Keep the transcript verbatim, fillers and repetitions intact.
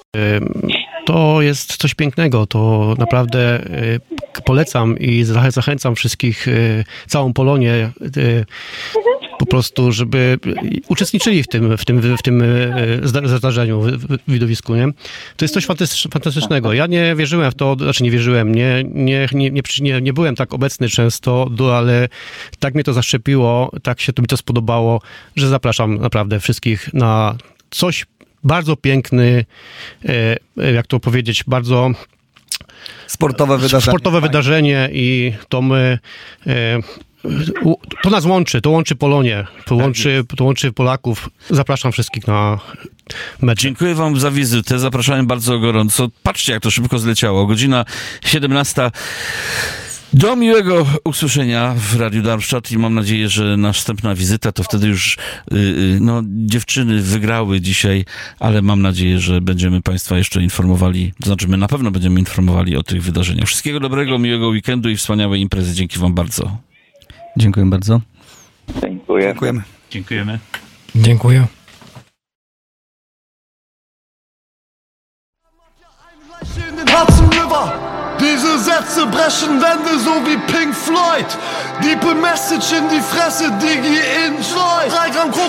To jest coś pięknego, to naprawdę polecam i zachęcam wszystkich, całą Polonię po prostu, żeby uczestniczyli w tym, w tym, w tym zdarzeniu, w widowisku, nie? To jest coś fantastycznego. Ja nie wierzyłem w to, znaczy nie wierzyłem, nie, nie, nie, nie, nie byłem tak obecny często, ale tak mnie to zaszczepiło, tak się to mi to spodobało, że zapraszam naprawdę wszystkich na coś bardzo piękny, jak to powiedzieć, bardzo sportowe wydarzenie. Sportowe wydarzenie i to my, to nas łączy, to łączy Polonię, to łączy, to łączy Polaków. Zapraszam wszystkich na mecz. Dziękuję wam za wizytę, zapraszałem bardzo gorąco. Patrzcie, jak to szybko zleciało. Godzina siedemnasta. Do miłego usłyszenia w Radiu Darmstadt i mam nadzieję, że następna wizyta to wtedy już yy, no, dziewczyny wygrały dzisiaj, ale mam nadzieję, że będziemy państwa jeszcze informowali, to znaczy my na pewno będziemy informowali o tych wydarzeniach. Wszystkiego dobrego, miłego weekendu i wspaniałej imprezy. Dzięki wam bardzo. Dziękuję bardzo. Dziękuję. Dziękujemy. Dziękujemy. Dziękuję. Diese Sätze brechen Wände so wie Pink Floyd. Deep Message in die Fresse, Digi, enjoy. Drei Gramm Koks